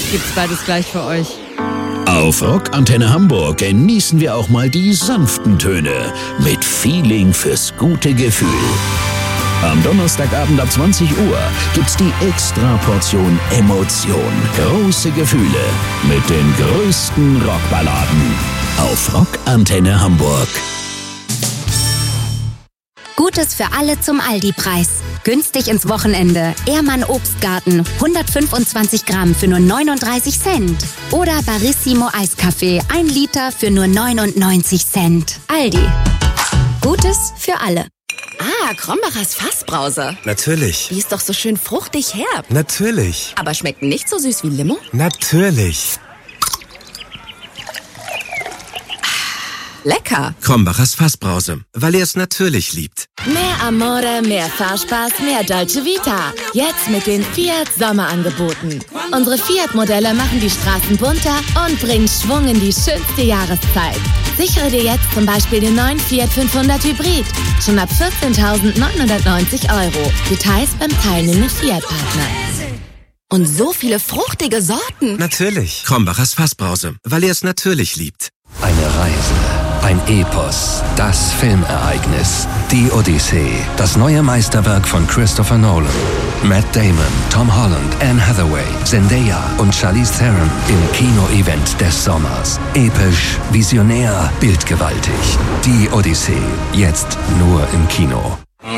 gibt's beides gleich für euch. Auf Rock Antenne Hamburg genießen wir auch mal die sanften Töne mit Feeling fürs gute Gefühl. Am Donnerstagabend ab 20 Uhr gibt's die Extraportion Emotion. Große Gefühle mit den größten Rockballaden auf Rock Antenne Hamburg. Gutes für alle zum Aldi-Preis. Günstig ins Wochenende. Ehrmann Obstgarten, 125 Gramm für nur 39 Cent. Oder Barissimo Eiskaffee, 1 Liter für nur 99 Cent. Aldi. Gutes für alle. Ah, Krombacher's Fassbrause. Natürlich. Die ist doch so schön fruchtig herb. Natürlich. Aber schmeckt nicht so süß wie Limo? Natürlich. Lecker. Krombacher's Fassbrause, weil er es natürlich liebt. Mehr Amore, mehr Fahrspaß, mehr Dolce Vita. Jetzt mit den Fiat Sommerangeboten. Unsere Fiat-Modelle machen die Straßen bunter und bringen Schwung in die schönste Jahreszeit. Sichere dir jetzt zum Beispiel den neuen Fiat 500 Hybrid. Schon ab 14.990 €. Details beim teilnehmenden Fiat-Partner. Und so viele fruchtige Sorten. Natürlich. Krombacher's Fassbrause, weil er es natürlich liebt. Eine Reise, ein Epos, das Filmereignis, die Odyssee, das neue Meisterwerk von Christopher Nolan. Matt Damon, Tom Holland, Anne Hathaway, Zendaya und Charlize Theron im Kino-Event des Sommers. Episch, visionär, bildgewaltig. Die Odyssee, jetzt nur im Kino.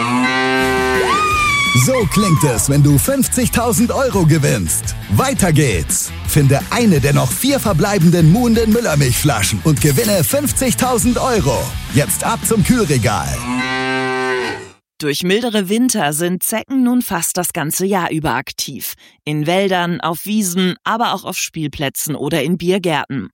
So klingt es, wenn du 50.000 € gewinnst. Weiter geht's. Finde eine der noch 4 verbleibenden Muhnden Müllermilchflaschen und gewinne 50.000 €. Jetzt ab zum Kühlregal. Durch mildere Winter sind Zecken nun fast das ganze Jahr über aktiv. In Wäldern, auf Wiesen, aber auch auf Spielplätzen oder in Biergärten.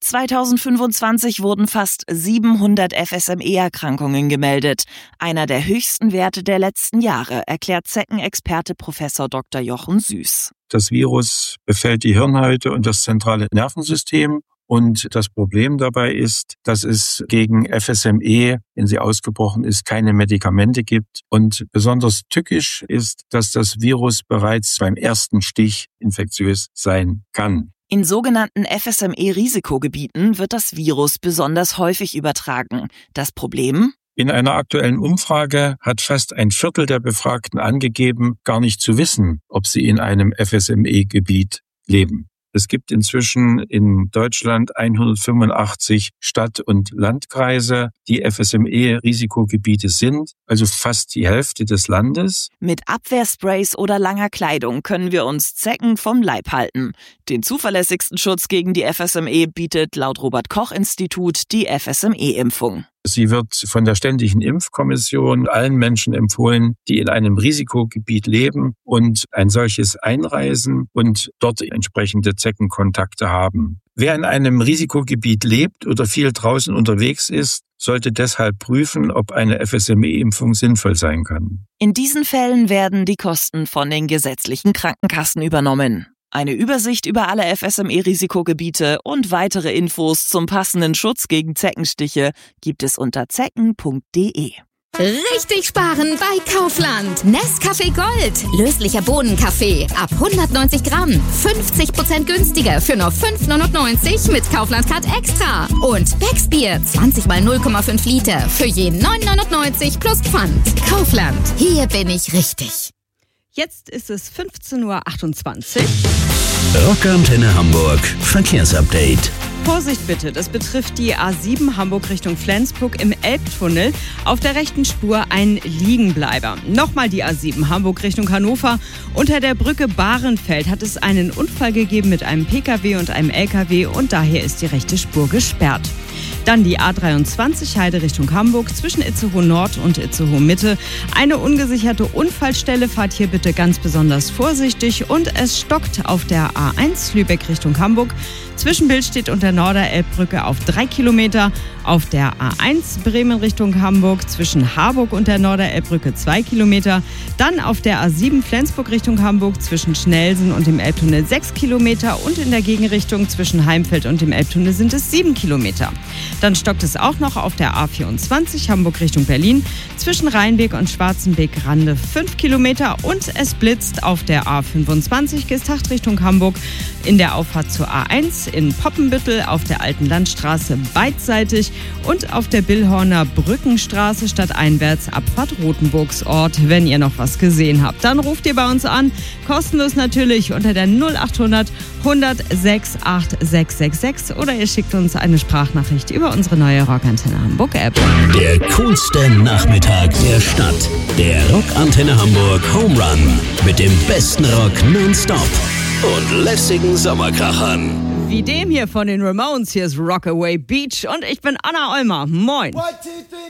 2025 wurden fast 700 FSME-Erkrankungen gemeldet. Einer der höchsten Werte der letzten Jahre, erklärt Zeckenexperte Professor Dr. Jochen Süß. Das Virus befällt die Hirnhäute und das zentrale Nervensystem. Und das Problem dabei ist, dass es gegen FSME, wenn sie ausgebrochen ist, keine Medikamente gibt. Und besonders tückisch ist, dass das Virus bereits beim ersten Stich infektiös sein kann. In sogenannten FSME-Risikogebieten wird das Virus besonders häufig übertragen. Das Problem? In einer aktuellen Umfrage hat fast ein Viertel der Befragten angegeben, gar nicht zu wissen, ob sie in einem FSME-Gebiet leben. Es gibt inzwischen in Deutschland 185 Stadt- und Landkreise, die FSME-Risikogebiete sind, also fast die Hälfte des Landes. Mit Abwehrsprays oder langer Kleidung können wir uns Zecken vom Leib halten. Den zuverlässigsten Schutz gegen die FSME bietet laut Robert-Koch-Institut die FSME-Impfung. Sie wird von der Ständigen Impfkommission allen Menschen empfohlen, die in einem Risikogebiet leben und ein solches einreisen und dort entsprechende Zeckenkontakte haben. Wer in einem Risikogebiet lebt oder viel draußen unterwegs ist, sollte deshalb prüfen, ob eine FSME-Impfung sinnvoll sein kann. In diesen Fällen werden die Kosten von den gesetzlichen Krankenkassen übernommen. Eine Übersicht über alle FSME-Risikogebiete und weitere Infos zum passenden Schutz gegen Zeckenstiche gibt es unter zecken.de. Richtig sparen bei Kaufland. Nescafé Gold. Löslicher Bohnenkaffee. Ab 190 Gramm. 50% günstiger für nur 5,99 mit Kaufland-Card Extra. Und Becksbier. 20 mal 0,5 Liter. Für je 9,99 plus Pfand. Kaufland. Hier bin ich richtig. Jetzt ist es 15:28 Uhr. Rock Antenne Hamburg Verkehrsupdate. Vorsicht bitte, das betrifft die A7 Hamburg Richtung Flensburg im Elbtunnel. Auf der rechten Spur ein Liegenbleiber. Nochmal die A7 Hamburg Richtung Hannover. Unter der Brücke Bahrenfeld hat es einen Unfall gegeben mit einem Pkw und einem Lkw und daher ist die rechte Spur gesperrt. Dann die A23 Heide Richtung Hamburg zwischen Itzehoe Nord und Itzehoe Mitte. Eine ungesicherte Unfallstelle, fahrt hier bitte ganz besonders vorsichtig. Und es stockt auf der A1 Lübeck Richtung Hamburg. Zwischen Billstedt und der Norderelbbrücke auf 3 Kilometer. Auf der A1 Bremen Richtung Hamburg zwischen Harburg und der Norderelbbrücke 2 Kilometer. Dann auf der A7 Flensburg Richtung Hamburg zwischen Schnelsen und dem Elbtunnel 6 Kilometer. Und in der Gegenrichtung zwischen Heimfeld und dem Elbtunnel sind es 7 Kilometer. Dann stockt es auch noch auf der A24 Hamburg Richtung Berlin zwischen Rheinweg und Schwarzenbeck-Rande 5 Kilometer und es blitzt auf der A25 Geesthacht Richtung Hamburg in der Auffahrt zur A1 in Poppenbüttel auf der Alten Landstraße beidseitig und auf der Billhorner Brückenstraße stadteinwärts Abfahrt Rotenburgsort. Wenn ihr noch was gesehen habt, dann ruft ihr bei uns an, kostenlos natürlich unter der 0800 106 8666 oder ihr schickt uns eine Sprachnachricht über unsere neue Rockantenne Hamburg App. Der coolste Nachmittag der Stadt. Der Rockantenne Hamburg Home Run mit dem besten Rock nonstop und lässigen Sommerkrachern. Wie dem hier von den Ramones. Hier ist Rockaway Beach und ich bin Anna Olmer. Moin. 1, 2, 3,